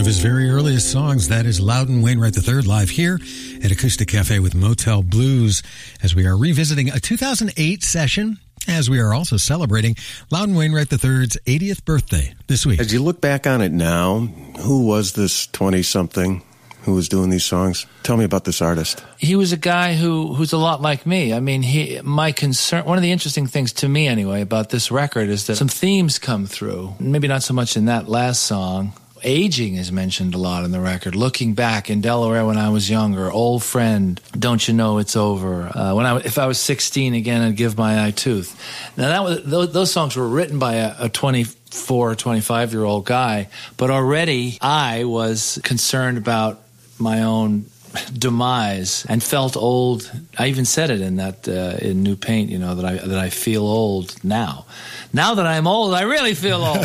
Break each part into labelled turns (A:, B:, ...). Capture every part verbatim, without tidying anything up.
A: his very earliest songs. That is Loudon Wainwright the third live here at Acoustic Cafe with Motel Blues as we are revisiting a two thousand eight session, as we are also celebrating Loudon Wainwright the third's eightieth birthday this week.
B: As you look back on it now, who was this twenty-something who was doing these songs? Tell me about this artist.
C: He was a guy who who's a lot like me. I mean, he my concern, one of the interesting things to me anyway about this record is that some themes come through. Maybe not so much in that last song. Aging is mentioned a lot in the record. Looking back in Delaware when I was younger, old friend, don't you know it's over? Uh, when I if I was sixteen again, I'd give my eye tooth. Now that was, those, those songs were written by a, a twenty-four, twenty-five year old guy, but already I was concerned about my own demise and felt old. I even said it in that uh, in New Paint, you know, that I that I feel old now. Now that I'm old, I really feel old.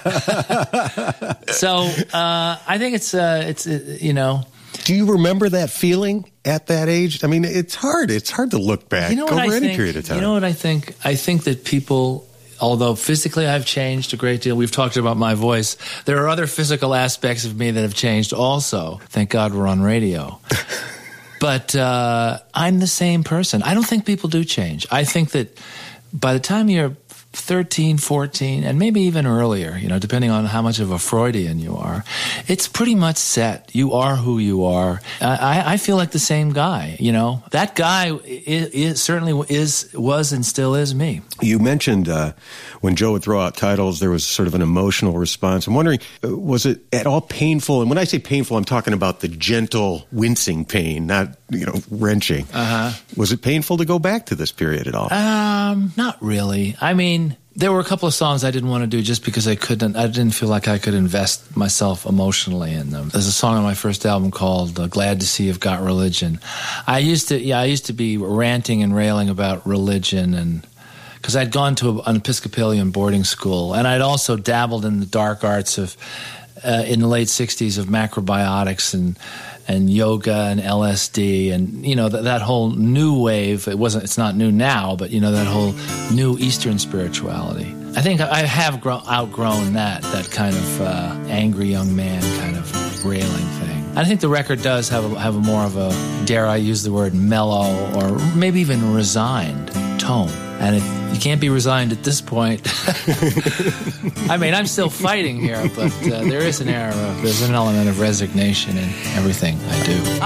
C: So uh, I think it's uh, it's uh, you know.
B: Do you remember that feeling at that age? I mean, it's hard. It's hard to look back
C: you know
B: over
C: what I
B: any
C: think,
B: period of time.
C: You know what I think? I think that people, although physically I've changed a great deal, we've talked about my voice, there are other physical aspects of me that have changed also. Thank God we're on radio. But uh, I'm the same person. I don't think people do change. I think that by the time you're thirteen, fourteen, and maybe even earlier, you know, depending on how much of a Freudian you are, it's pretty much set. You are who you are. I, I feel like the same guy, you know. That guy is, is certainly is, was and still is me.
B: You mentioned uh, when Joe would throw out titles, there was sort of an emotional response. I'm wondering, uh, was it at all painful? And when I say painful, I'm talking about the gentle, wincing pain, not, you know, wrenching. Uh-huh. Was it painful to go back to this period at all?
C: Um, not really. I mean, there were a couple of songs I didn't want to do just because I couldn't, I didn't feel like I could invest myself emotionally in them. There's a song on my first album called uh, Glad to See You've Got Religion. I used to, yeah, I used to be ranting and railing about religion, and because I'd gone to a, an Episcopalian boarding school, and I'd also dabbled in the dark arts of, uh, in the late sixties, of macrobiotics and and yoga and L S D and, you know, that, that whole new wave. It wasn't, it's not new now, but, you know, that whole new Eastern spirituality. I think I have grow, outgrown that, that kind of uh, angry young man kind of railing thing. I think the record does have a, have a more of a, dare I use the word, mellow or maybe even resigned tone. And if you can't be resigned at this point, I mean, I'm still fighting here, but uh, there is an air of, there's an element of resignation in everything I do.